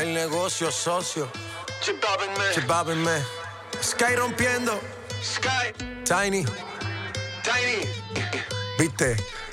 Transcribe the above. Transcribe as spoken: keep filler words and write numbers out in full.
El negocio socio. Chipápenme. Chipápenme. Sky rompiendo. Sky. Tiny. Tiny. Viste.